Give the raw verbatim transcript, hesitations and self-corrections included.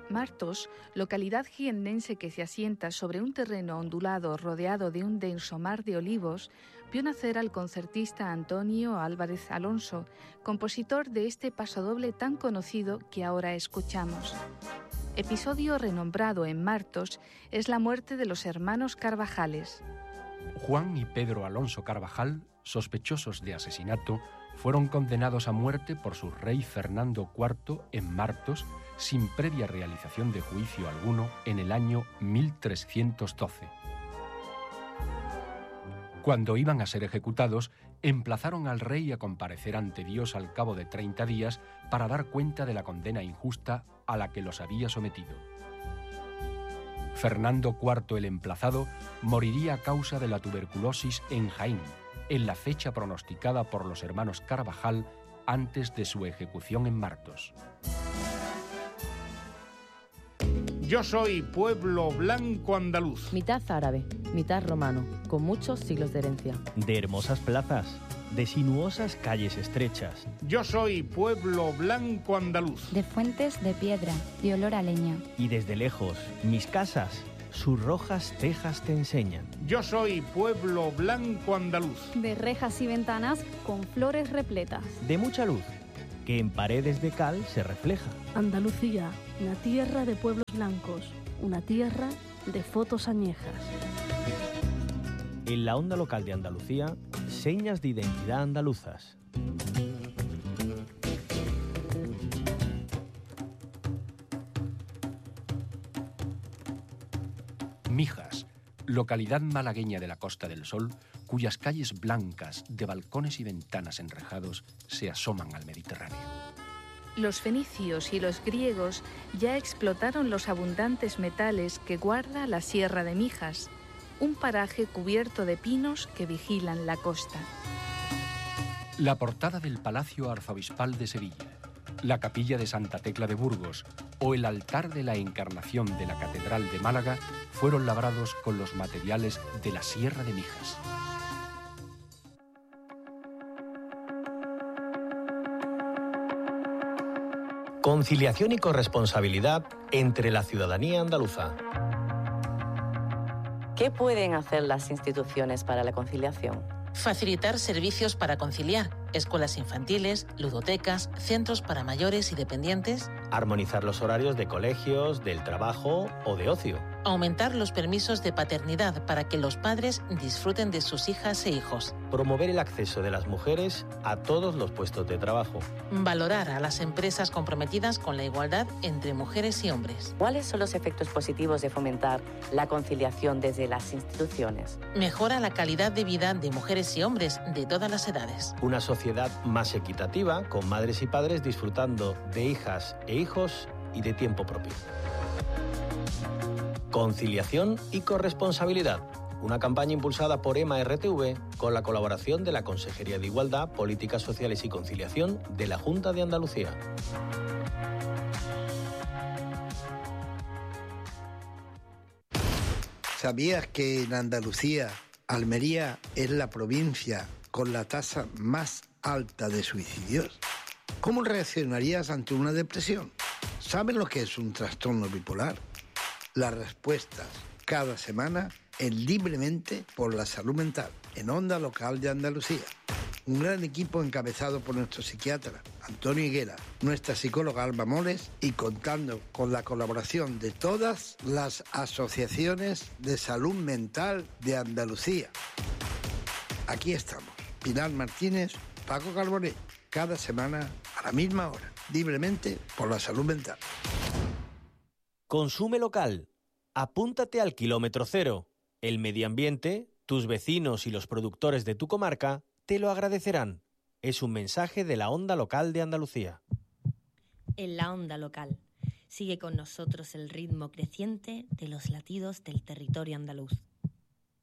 Martos, localidad jiennense que se asienta sobre un terreno ondulado rodeado de un denso mar de olivos, vio nacer al concertista Antonio Álvarez Alonso, compositor de este pasodoble tan conocido que ahora escuchamos. Episodio renombrado en Martos es la muerte de los hermanos Carvajales. Juan y Pedro Alonso Carvajal, sospechosos de asesinato, fueron condenados a muerte por su rey Fernando cuarto en Martos, sin previa realización de juicio alguno, en el año mil trescientos doce. Cuando iban a ser ejecutados, emplazaron al rey a comparecer ante Dios al cabo de treinta días para dar cuenta de la condena injusta a la que los había sometido. Fernando cuarto el emplazado moriría a causa de la tuberculosis en Jaén, en la fecha pronosticada por los hermanos Carvajal antes de su ejecución en Martos. Yo soy pueblo blanco andaluz. Mitad árabe, mitad romano, con muchos siglos de herencia. De hermosas plazas, de sinuosas calles estrechas. Yo soy pueblo blanco andaluz. De fuentes de piedra, de olor a leña. Y desde lejos, mis casas, sus rojas tejas te enseñan. Yo soy pueblo blanco andaluz. De rejas y ventanas con flores repletas. De mucha luz, que en paredes de cal se refleja. Andalucía, una tierra de pueblos blancos, una tierra de fotos añejas. En la onda local de Andalucía, señas de identidad andaluzas. Mijas, localidad malagueña de la Costa del Sol, cuyas calles blancas de balcones y ventanas enrejados se asoman al Mediterráneo. Los fenicios y los griegos ya explotaron los abundantes metales que guarda la Sierra de Mijas, un paraje cubierto de pinos que vigilan la costa. La portada del Palacio Arzobispal de Sevilla, la capilla de Santa Tecla de Burgos o el altar de la Encarnación de la Catedral de Málaga fueron labrados con los materiales de la Sierra de Mijas. Conciliación y corresponsabilidad entre la ciudadanía andaluza. ¿Qué pueden hacer las instituciones para la conciliación? Facilitar servicios para conciliar, escuelas infantiles, ludotecas, centros para mayores y dependientes. Armonizar los horarios de colegios, del trabajo o de ocio. Aumentar los permisos de paternidad para que los padres disfruten de sus hijas e hijos. Promover el acceso de las mujeres a todos los puestos de trabajo. Valorar a las empresas comprometidas con la igualdad entre mujeres y hombres. ¿Cuáles son los efectos positivos de fomentar la conciliación desde las instituciones? Mejora la calidad de vida de mujeres y hombres de todas las edades. Una sociedad más equitativa, con madres y padres disfrutando de hijas e hijos y de tiempo propio. Conciliación y corresponsabilidad. Una campaña impulsada por EMA R T V con la colaboración de la Consejería de Igualdad, Políticas Sociales y Conciliación de la Junta de Andalucía. ¿Sabías que en Andalucía, Almería es la provincia con la tasa más alta de suicidios? ¿Cómo reaccionarías ante una depresión? ¿Sabes lo que es un trastorno bipolar? Las respuestas cada semana en Libremente por la Salud Mental, en Onda Local de Andalucía. Un gran equipo encabezado por nuestro psiquiatra Antonio Higuera, nuestra psicóloga Alba Moles y contando con la colaboración de todas las asociaciones de salud mental de Andalucía. Aquí estamos, Pilar Martínez, Paco Carbonet, cada semana a la misma hora, Libremente por la Salud Mental. Consume local. Apúntate al kilómetro cero. El medio ambiente, tus vecinos y los productores de tu comarca te lo agradecerán. Es un mensaje de la Onda Local de Andalucía. En la Onda Local. Sigue con nosotros el ritmo creciente de los latidos del territorio andaluz.